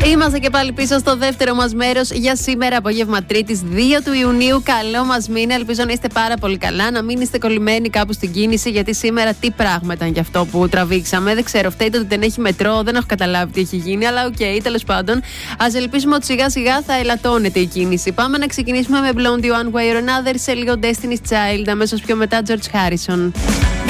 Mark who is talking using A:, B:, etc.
A: Είμαστε και πάλι πίσω στο δεύτερο μας μέρος για σήμερα, απόγευμα Τρίτης 2 του Ιουνίου. Καλό μας μήνα, ελπίζω να είστε πάρα πολύ καλά, να μην είστε κολλημένοι κάπου στην κίνηση, γιατί σήμερα τι πράγμα ήταν γι' αυτό που τραβήξαμε. Δεν ξέρω, φταίτε ότι δεν έχει μετρό, δεν έχω καταλάβει τι έχει γίνει, αλλά οκ, τέλος πάντων. Ας ελπίσουμε ότι σιγά σιγά θα ελαττώνεται η κίνηση. Πάμε να ξεκινήσουμε με Blondie One Way or Another, σε λίγο Destiny's Child, αμέσως πιο μετά George Harrison.